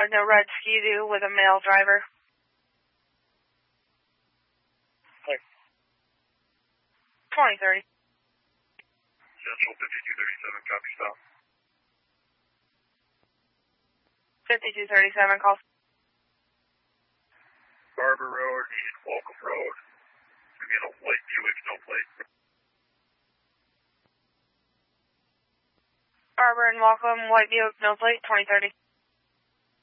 no red Ski-Doo with a male driver. Hi. 2030. Central 5237, copy stop. 5237, call. Barber Road and Welcome Road. We get a white Buick, no plate. Barber and Welcome, white Buick, no plate, 2030.